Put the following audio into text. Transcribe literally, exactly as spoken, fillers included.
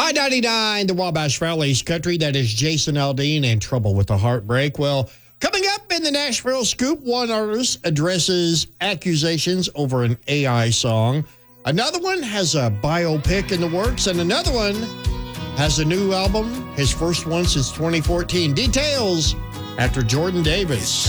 I ninety-nine, the Wabash Valley's country. That is Jason Aldean and Trouble with the Heartbreak. Well, coming up in the Nashville Scoop, one artist addresses accusations over an A I song. Another one has a biopic in the works, and another one has a new album, his first one since twenty fourteen. Details after Jordan Davis.